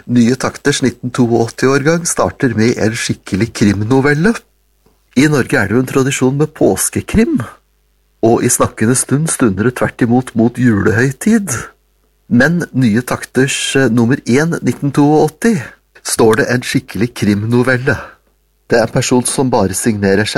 Nye Takters 1982-årgang starter med en skikkelig krimnovelle. I Norge er det jo en tradisjon med påskekrim, og i snakkende stund stunder det tvert imot mot julehøytid. Men Nye Takters nummer 1, 1982, står det en skikkelig krimnovelle. Det er en person som bare signerer seg